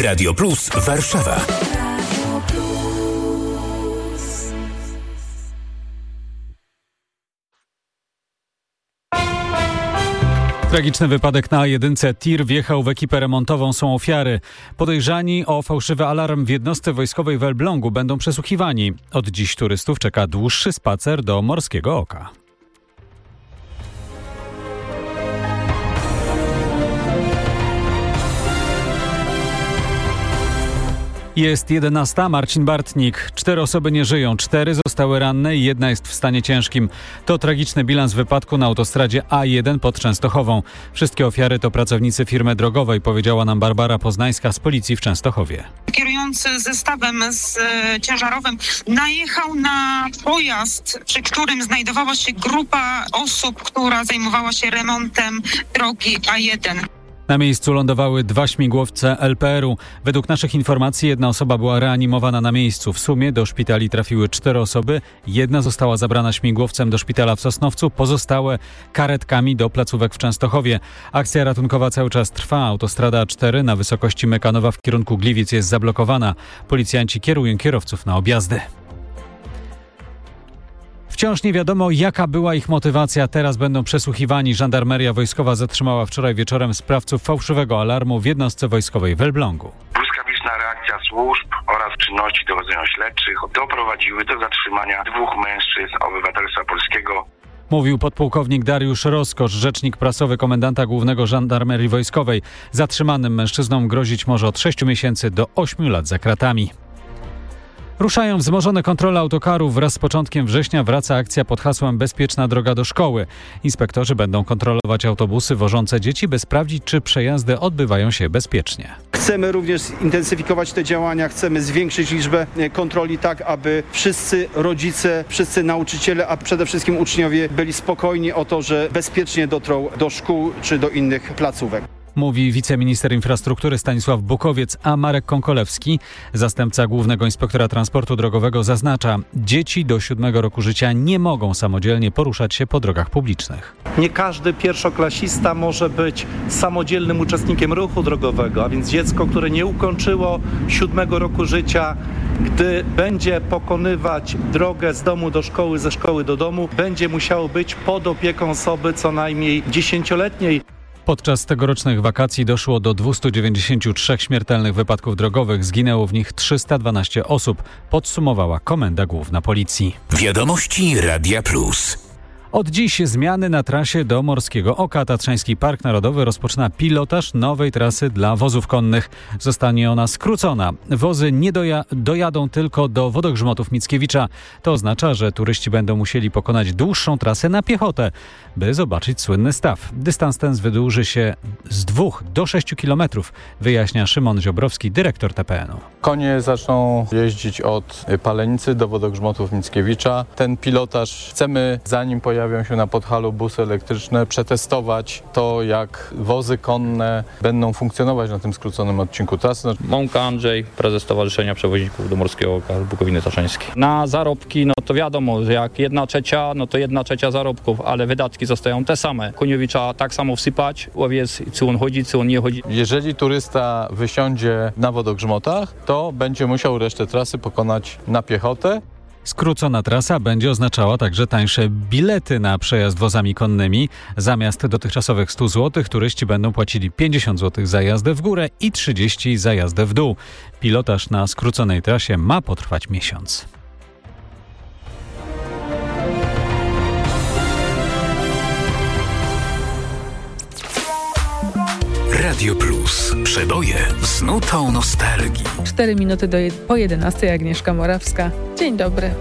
Radio Plus Warszawa. Tragiczny wypadek na A1. Tir wjechał w ekipę remontową, są ofiary. Podejrzani o fałszywy alarm w jednostce wojskowej w Elblągu będą przesłuchiwani. Od dziś turystów czeka dłuższy spacer do Morskiego Oka. Jest 11. Marcin Bartnik. 4 osoby nie żyją, 4 zostały ranne i 1 jest w stanie ciężkim. To tragiczny bilans wypadku na autostradzie A1 pod Częstochową. Wszystkie ofiary to pracownicy firmy drogowej, powiedziała nam Barbara Poznańska z policji w Częstochowie. Kierujący zestawem ciężarowym najechał na pojazd, przy którym znajdowała się grupa osób, która zajmowała się remontem drogi A1. Na miejscu lądowały 2 śmigłowce LPR-u. Według naszych informacji 1 osoba była reanimowana na miejscu. W sumie do szpitali trafiły 4 osoby. 1 została zabrana śmigłowcem do szpitala w Sosnowcu, pozostałe karetkami do placówek w Częstochowie. Akcja ratunkowa cały czas trwa. Autostrada A4 na wysokości Mekanowa w kierunku Gliwic jest zablokowana. Policjanci kierują kierowców na objazdy. Wciąż nie wiadomo, jaka była ich motywacja. Teraz będą przesłuchiwani. Żandarmeria wojskowa zatrzymała wczoraj wieczorem sprawców fałszywego alarmu w jednostce wojskowej w Elblągu. Błyskawiczna reakcja służb oraz czynności dochodzeniowo-śledczych doprowadziły do zatrzymania 2 mężczyzn obywatelstwa polskiego. Mówił podpułkownik Dariusz Roskosz, rzecznik prasowy komendanta głównego Żandarmerii Wojskowej. Zatrzymanym mężczyznom grozić może od 6 miesięcy do 8 lat za kratami. Ruszają wzmożone kontrole autokarów. Wraz z początkiem września wraca akcja pod hasłem Bezpieczna droga do szkoły. Inspektorzy będą kontrolować autobusy wożące dzieci, by sprawdzić, czy przejazdy odbywają się bezpiecznie. Chcemy również zintensyfikować te działania, chcemy zwiększyć liczbę kontroli tak, aby wszyscy rodzice, wszyscy nauczyciele, a przede wszystkim uczniowie byli spokojni o to, że bezpiecznie dotrą do szkół czy do innych placówek. Mówi wiceminister infrastruktury Stanisław Bukowiec, a Marek Konkolewski, zastępca głównego inspektora transportu drogowego, zaznacza: dzieci do 7 roku życia nie mogą samodzielnie poruszać się po drogach publicznych. Nie każdy pierwszoklasista może być samodzielnym uczestnikiem ruchu drogowego, a więc dziecko, które nie ukończyło 7 roku życia, gdy będzie pokonywać drogę z domu do szkoły, ze szkoły do domu, będzie musiało być pod opieką osoby co najmniej 10-letniej. Podczas tegorocznych wakacji doszło do 293 śmiertelnych wypadków drogowych. Zginęło w nich 312 osób, podsumowała Komenda Główna Policji. Wiadomości Radia Plus. Od dziś zmiany na trasie do Morskiego Oka. Tatrzański Park Narodowy rozpoczyna pilotaż nowej trasy dla wozów konnych. Zostanie ona skrócona. Wozy nie dojadą tylko do wodogrzmotów Mickiewicza. To oznacza, że turyści będą musieli pokonać dłuższą trasę na piechotę, by zobaczyć słynny staw. Dystans ten wydłuży się z 2 do 6 kilometrów, wyjaśnia Szymon Ziobrowski, dyrektor TPN-u. Konie zaczną jeździć od Palenicy do wodogrzmotów Mickiewicza. Ten pilotaż chcemy, zanim pojawią się na Podhalu busy elektryczne, przetestować to, jak wozy konne będą funkcjonować na tym skróconym odcinku trasy. Mąka Andrzej, prezes Stowarzyszenia Przewoźników do Morskiego Oka z Bukowiny Tatrzańskiej. Na zarobki, no to wiadomo, że jak 1/3, no to 1/3 zarobków, ale wydatki zostają te same. Koniowi trzeba tak samo wsypać, łowiec, czy on chodzi, czy on nie chodzi. Jeżeli turysta wysiądzie na wodogrzmotach, to będzie musiał resztę trasy pokonać na piechotę. Skrócona trasa będzie oznaczała także tańsze bilety na przejazd wozami konnymi. Zamiast dotychczasowych 100 zł turyści będą płacili 50 zł za jazdę w górę i 30 za jazdę w dół. Pilotaż na skróconej trasie ma potrwać miesiąc. Radio Plus. Przeboje z nutą nostalgii. 4 minuty po 11. Agnieszka Morawska. Dzień dobry.